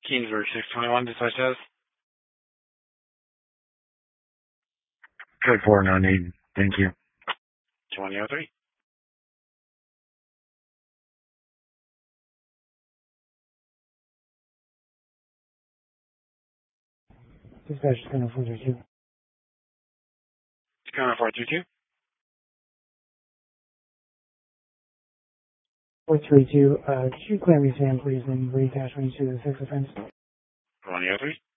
Kingsburg 621, dispatch says. Code 4, no need. Thank you. 2003. Dispatch Scanner 432. Scanner 432. 432, could you clear me, Sam, please, and reattach me to the 6th offense? 2003.